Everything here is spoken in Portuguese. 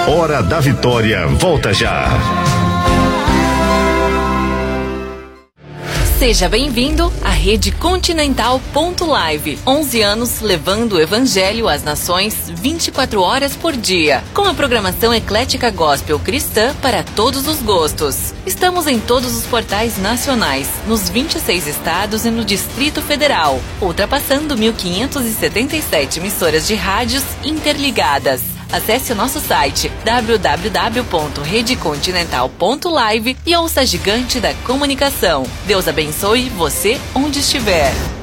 Hora da Vitória volta já. Seja bem-vindo à Rede Continental Live. 11 anos levando o Evangelho às nações 24 horas por dia, com a programação eclética gospel cristã para todos os gostos. Estamos em todos os portais nacionais, nos 26 estados e no Distrito Federal, ultrapassando 1.577 emissoras de rádios interligadas. Acesse o nosso site www.redecontinental.live e ouça a gigante da comunicação. Deus abençoe você onde estiver.